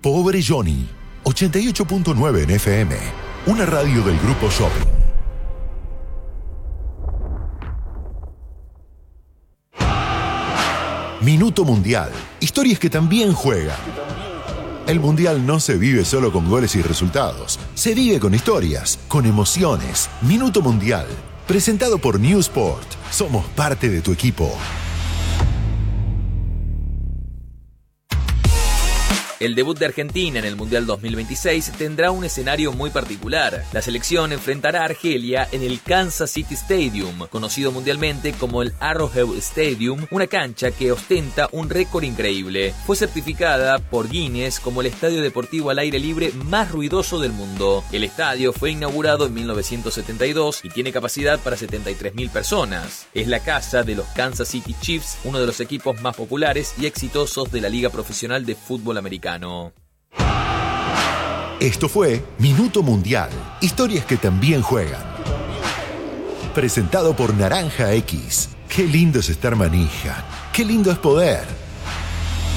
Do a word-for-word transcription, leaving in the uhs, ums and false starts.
Pobre Johnny, ochenta y ocho punto nueve en F M, una radio del Grupo Shopping. Minuto Mundial, historias que también juegan. El Mundial no se vive solo con goles y resultados, se vive con historias, con emociones. Minuto Mundial, presentado por New Sport. Somos parte de tu equipo. El debut de Argentina en el Mundial dos mil veintiséis tendrá un escenario muy particular. La selección enfrentará a Argelia en el Kansas City Stadium, conocido mundialmente como el Arrowhead Stadium, una cancha que ostenta un récord increíble. Fue certificada por Guinness como el estadio deportivo al aire libre más ruidoso del mundo. El estadio fue inaugurado en mil novecientos setenta y dos y tiene capacidad para setenta y tres mil personas. Es la casa de los Kansas City Chiefs, uno de los equipos más populares y exitosos de la Liga Profesional de Fútbol Americano. Esto fue Minuto Mundial, historias que también juegan. Presentado por Naranja X. Qué lindo es estar manija, qué lindo es poder.